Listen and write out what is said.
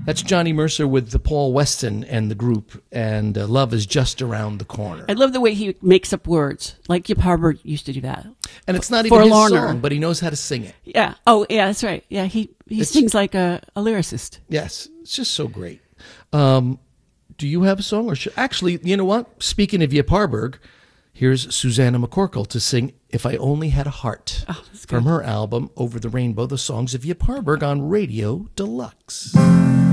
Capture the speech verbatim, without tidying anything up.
That's Johnny Mercer with the Paul Weston and the group, and uh, Love is Just Around the Corner. I love the way he makes up words, like Yip Harburg used to do that. And it's not even his Forlorner. song, but he knows how to sing it. Yeah. Oh, yeah, that's right. Yeah, he, he It's- sings like a, a lyricist. Yes, it's just so great. Um, do you have a song? Or should, actually, you know what? Speaking of Yip Harburg, here's Susanna McCorkle to sing If I Only Had a Heart Oh, that's good. from her album Over the Rainbow, the songs of Yip Harburg on Radio Deluxe.